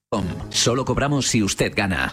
Solo cobramos si usted gana.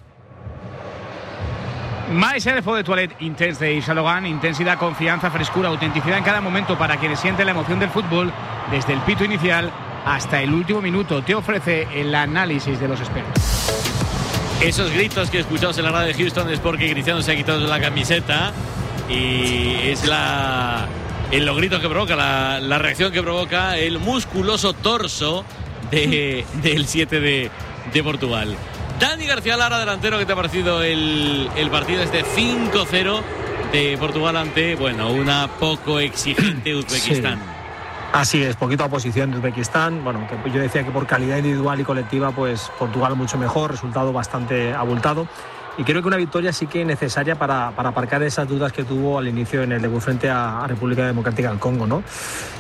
Maestro de Toilette Intense de Xalogan. Intensidad, confianza, frescura, autenticidad en cada momento para quienes sienten la emoción del fútbol desde el pito inicial hasta el último minuto. Te ofrece el análisis de los expertos. Esos gritos que escuchamos en la radio de Houston es porque Cristiano se ha quitado la camiseta y es los gritos que provoca, la reacción que provoca el musculoso torso del 7 de Portugal. Dani García Lara, delantero, ¿qué te ha parecido el partido este 5-0 de Portugal ante, una poco exigente Uzbekistán? Sí. Así es, poquita oposición de Uzbekistán. Bueno, que yo decía que por calidad individual y colectiva, pues Portugal mucho mejor, resultado bastante abultado. Y creo que una victoria sí que es necesaria para aparcar esas dudas que tuvo al inicio en el debut frente a República Democrática del Congo, ¿no?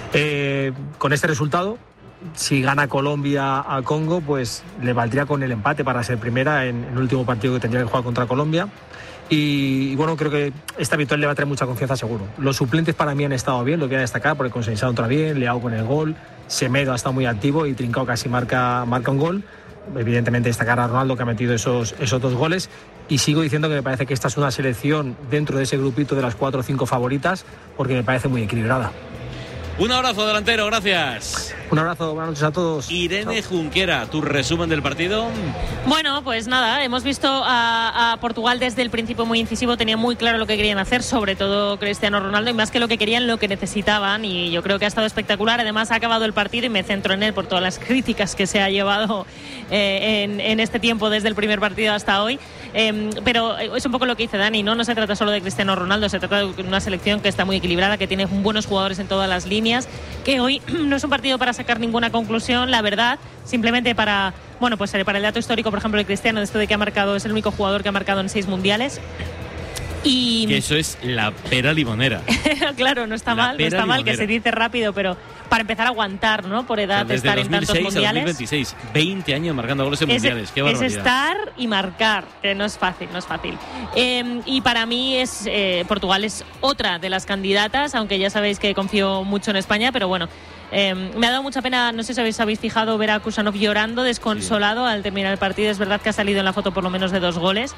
Con este resultado, si gana Colombia a Congo, pues le valdría con el empate para ser primera en el último partido que tendría que jugar contra Colombia. Y creo que esta victoria le va a traer mucha confianza seguro. Los suplentes para mí han estado bien, lo voy a destacar, porque Conceição entra bien, Leao con el gol, Semedo ha estado muy activo y Trincao casi marca un gol. Evidentemente destacar a Ronaldo, que ha metido esos 2 goles. Y sigo diciendo que me parece que esta es una selección dentro de ese grupito de las 4 o 5 favoritas, porque me parece muy equilibrada. Un abrazo, delantero, gracias. Un abrazo, buenas noches a todos. Irene Junquera, tu resumen del partido. Bueno, pues nada, hemos visto a Portugal desde el principio muy incisivo, tenía muy claro lo que querían hacer, sobre todo Cristiano Ronaldo, y más que lo que querían, lo que necesitaban, y yo creo que ha estado espectacular. Además ha acabado el partido y me centro en él por todas las críticas que se ha llevado en este tiempo desde el primer partido hasta hoy, pero es un poco lo que dice Dani, no se trata solo de Cristiano Ronaldo, se trata de una selección que está muy equilibrada, que tiene buenos jugadores en todas las líneas, que hoy no es un partido para sacar ninguna conclusión, la verdad, simplemente para el dato histórico, por ejemplo, de Cristiano, de esto de que ha marcado, es el único jugador que ha marcado en 6 mundiales. Y que eso es la pera limonera. Claro, no está mal, que se dice rápido, pero para empezar a aguantar, ¿no? Por edad, de estar en tantos mundiales. 2026, 20 años marcando goles en mundiales. Qué barbaridad. Es estar y marcar, que no es fácil. Y para mí Portugal es otra de las candidatas, aunque ya sabéis que confío mucho en España, pero bueno. Me ha dado mucha pena, no sé si habéis fijado, ver a Kusanov llorando, desconsolado al terminar el partido. Es verdad que ha salido en la foto por lo menos de 2 goles,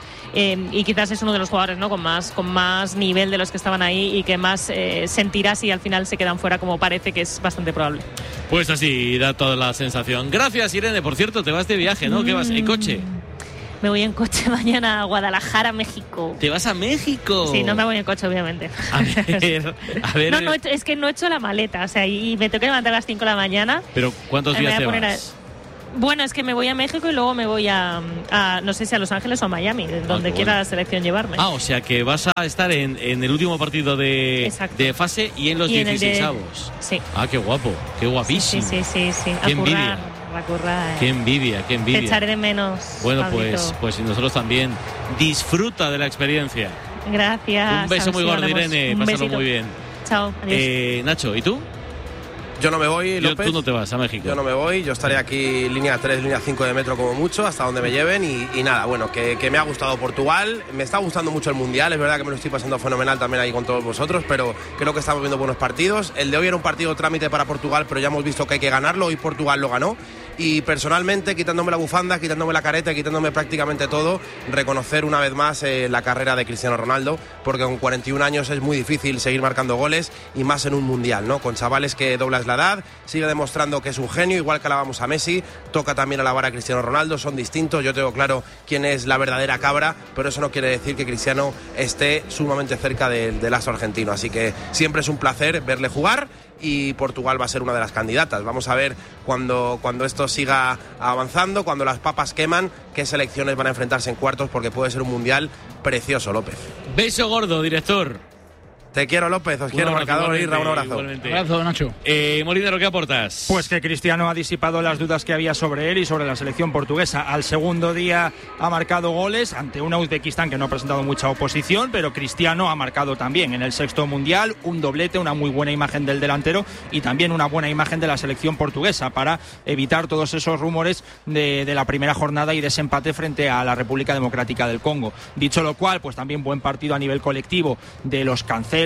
y quizás es uno de los jugadores, ¿no?, con más nivel de los que estaban ahí, y que más sentirá si al final se quedan fuera, como parece que es bastante probable. Pues así da toda la sensación. Gracias, Irene. Por cierto, te vas de viaje, ¿no? ¿Qué vas? ¿En coche? Me voy en coche mañana a Guadalajara, México. ¿Te vas a México? Sí, no me voy en coche, obviamente. A ver. No, es que no he hecho la maleta, o sea, y me tengo que levantar a las 5 de la mañana. ¿Pero cuántos días te vas? Bueno, es que me voy a México y luego me voy a no sé si a Los Ángeles o a Miami, donde quiera la selección llevarme. O sea que vas a estar en el último partido de fase y en los 16avos. Sí. Qué guapo, qué guapísimo. Sí. Qué envidia. Qué envidia. Te echaré de menos. Bueno, Pablito. pues nosotros también. Disfruta de la experiencia. Gracias. Un beso muy gordo, Irene. Pásalo muy bien. Chao. Adiós. Nacho, ¿y tú? Yo no me voy, López. Tú no te vas a México. Yo no me voy, yo estaré aquí línea 3, línea 5 de metro como mucho, hasta donde me lleven, y nada, que me ha gustado Portugal, me está gustando mucho el Mundial, es verdad que me lo estoy pasando fenomenal también ahí con todos vosotros, pero creo que estamos viendo buenos partidos. El de hoy era un partido trámite para Portugal, pero ya hemos visto que hay que ganarlo, hoy Portugal lo ganó, y personalmente, quitándome la bufanda, quitándome la careta, quitándome prácticamente todo, reconocer una vez más la carrera de Cristiano Ronaldo, porque con 41 años es muy difícil seguir marcando goles, y más en un Mundial, ¿no? Con chavales que doblas la edad, sigue demostrando que es un genio, igual que alabamos a Messi, toca también alabar a Cristiano Ronaldo, son distintos, yo tengo claro quién es la verdadera cabra, pero eso no quiere decir que Cristiano esté sumamente cerca del astro argentino, así que siempre es un placer verle jugar, y Portugal va a ser una de las candidatas. Vamos a ver cuando esto siga avanzando, cuando las papas queman, qué selecciones van a enfrentarse en cuartos, porque puede ser un mundial precioso, López. Beso gordo, director. Te quiero, López, os quiero, marcador, Irra, un abrazo. Un abrazo, Nacho. Molinero, ¿qué aportas? Pues que Cristiano ha disipado las dudas que había sobre él y sobre la selección portuguesa. Al segundo día ha marcado goles ante una Uzbekistán que no ha presentado mucha oposición, pero Cristiano ha marcado también en el 6º mundial un doblete, una muy buena imagen del delantero y también una buena imagen de la selección portuguesa para evitar todos esos rumores de la primera jornada y de ese empate frente a la República Democrática del Congo. Dicho lo cual, pues también buen partido a nivel colectivo de los Cancelo,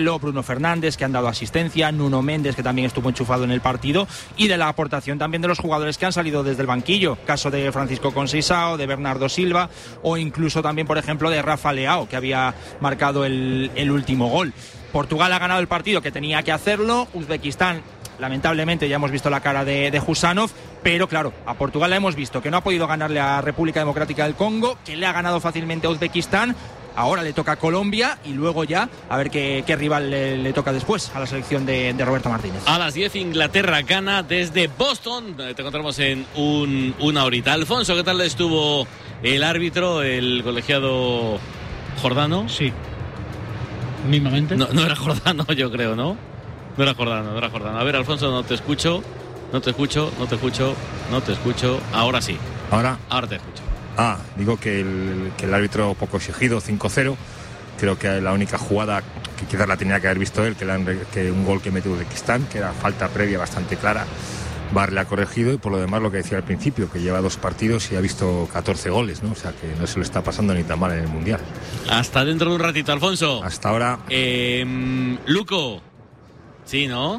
Marcelo, Bruno Fernández, que han dado asistencia, Nuno Méndez, que también estuvo enchufado en el partido, y de la aportación también de los jugadores que han salido desde el banquillo, caso de Francisco Conceição, de Bernardo Silva, o incluso también, por ejemplo, de Rafa Leao, que había marcado el último gol. Portugal ha ganado el partido que tenía que hacerlo. Uzbekistán, lamentablemente, ya hemos visto la cara de Husanov, pero claro, a Portugal la hemos visto que no ha podido ganarle a República Democrática del Congo, que le ha ganado fácilmente a Uzbekistán. Ahora le toca a Colombia y luego ya a ver qué rival le toca después a la selección de Roberto Martínez. A las 10 Inglaterra gana desde Boston. Te encontramos en una horita. Alfonso, ¿qué tal estuvo el árbitro, el colegiado Jordano? Sí. Mismamente. No era Jordano, yo creo, ¿no? No era Jordano. A ver, Alfonso, no te escucho. Ahora sí. ¿Ahora? Ahora te escucho. Digo que el árbitro poco exigido, 5-0. Creo que la única jugada que quizás la tenía que haber visto él, que un gol que metió Uzbekistán, que era falta previa bastante clara, VAR le ha corregido, y por lo demás lo que decía al principio, que lleva 2 partidos y ha visto 14 goles, ¿no? O sea que no se lo está pasando ni tan mal en el Mundial. Hasta dentro de un ratito, Alfonso. Hasta ahora. Luco. Sí, ¿no?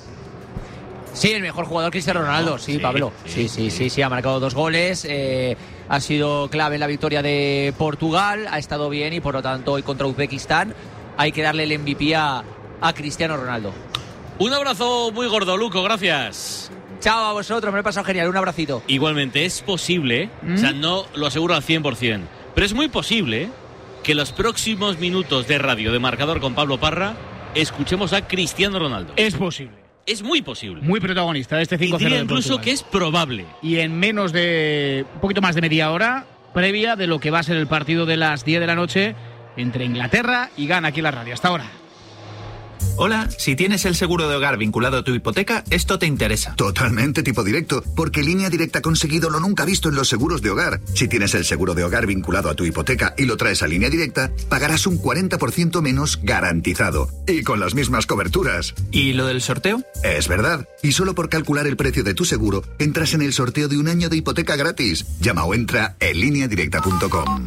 Sí, el mejor jugador Cristiano Ronaldo, sí, Pablo. Sí, ha marcado 2 goles, ha sido clave en la victoria de Portugal, ha estado bien y por lo tanto hoy contra Uzbekistán hay que darle el MVP a Cristiano Ronaldo. Un abrazo muy gordo, Luco, gracias. Chao a vosotros, me lo he pasado genial, un abracito. Igualmente, es posible, o sea, no lo aseguro al 100%, pero es muy posible que los próximos minutos de radio de Marcador con Pablo Parra escuchemos a Cristiano Ronaldo. Es posible. Es muy posible. Muy protagonista de este 5-0 y diría de incluso Portugal. Que es probable. Y en un poquito más de media hora previa de lo que va a ser el partido de las 10 de la noche entre Inglaterra y Ghana aquí en la radio. Hasta ahora. Hola, si tienes el seguro de hogar vinculado a tu hipoteca, esto te interesa. Totalmente tipo directo, porque Línea Directa ha conseguido lo nunca visto en los seguros de hogar. Si tienes el seguro de hogar vinculado a tu hipoteca y lo traes a Línea Directa, pagarás un 40% menos garantizado. Y con las mismas coberturas. ¿Y lo del sorteo? Es verdad. Y solo por calcular el precio de tu seguro, entras en el sorteo de un año de hipoteca gratis. Llama o entra en lineadirecta.com.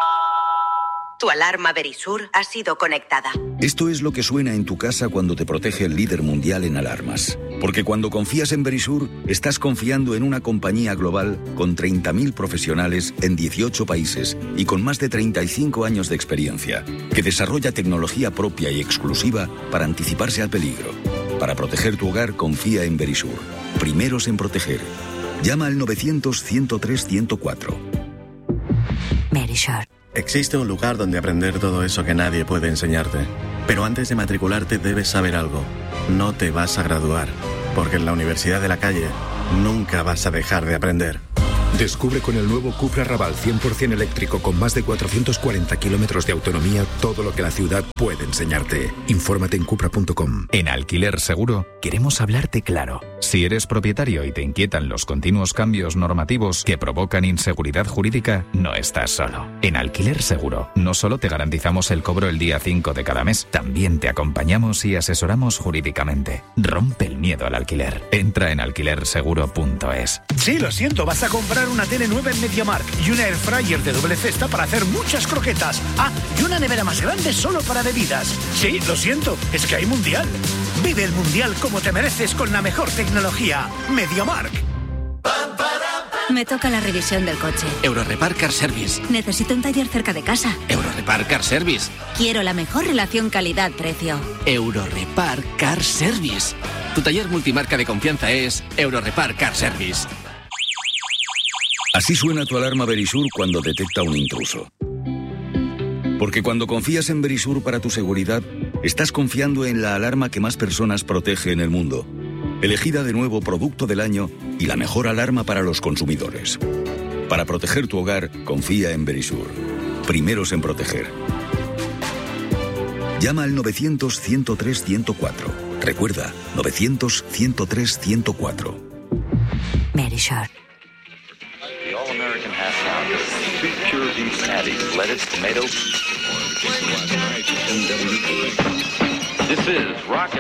Tu alarma Verisur ha sido conectada. Esto es lo que suena en tu casa cuando te protege el líder mundial en alarmas. Porque cuando confías en Verisur, estás confiando en una compañía global con 30.000 profesionales en 18 países y con más de 35 años de experiencia, que desarrolla tecnología propia y exclusiva para anticiparse al peligro. Para proteger tu hogar, confía en Verisur. Primeros en proteger. Llama al 900-103-104. Verisur. Existe un lugar donde aprender todo eso que nadie puede enseñarte. Pero antes de matricularte debes saber algo. No te vas a graduar, porque en la Universidad de la Calle nunca vas a dejar de aprender. Descubre con el nuevo Cupra Raval 100% eléctrico con más de 440 kilómetros de autonomía todo lo que la ciudad puede enseñarte. Infórmate en Cupra.com. En Alquiler Seguro queremos hablarte claro. Si eres propietario y te inquietan los continuos cambios normativos que provocan inseguridad jurídica, no estás solo. En Alquiler Seguro no solo te garantizamos el cobro el día 5 de cada mes, también te acompañamos y asesoramos jurídicamente. Rompe el miedo al alquiler. Entra en alquilerseguro.es. Sí, lo siento, vas a comprar una tele nueva en MediaMarkt y una airfryer de doble cesta para hacer muchas croquetas. Y una nevera más grande solo para bebidas. Sí, lo siento, es que hay mundial. Vive el mundial como te mereces con la mejor tecnología. MediaMarkt. Me toca la revisión del coche. Eurorepar Car Service. Necesito un taller cerca de casa. Eurorepar Car Service. Quiero la mejor relación calidad-precio. Eurorepar Car Service. Tu taller multimarca de confianza es Eurorepar Car Service. Así suena tu alarma Verisur cuando detecta un intruso. Porque cuando confías en Verisur para tu seguridad, estás confiando en la alarma que más personas protege en el mundo. Elegida de nuevo Producto del Año y la mejor alarma para los consumidores. Para proteger tu hogar, confía en Verisur. Primeros en proteger. Llama al 900-103-104. Recuerda, 900-103-104. Verisur. The All-American half pound of 2 pure beef patties, lettuce, tomato. This is Rocket.